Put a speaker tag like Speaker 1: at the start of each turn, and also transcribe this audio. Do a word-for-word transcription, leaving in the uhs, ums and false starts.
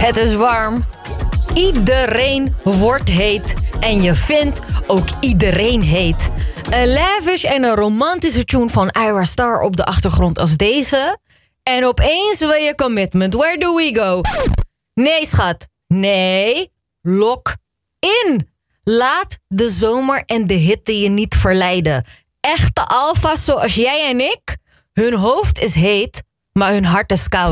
Speaker 1: Het is warm. Iedereen wordt heet. En je vindt ook iedereen heet. Een lavish en een romantische tune van Ira Star op de achtergrond als deze. En opeens wil je commitment. Where do we go? Nee, schat. Nee. Lock in. Laat de zomer en de hitte je niet verleiden. Echte alfa's zoals jij en ik. Hun hoofd is heet, maar hun hart is koud.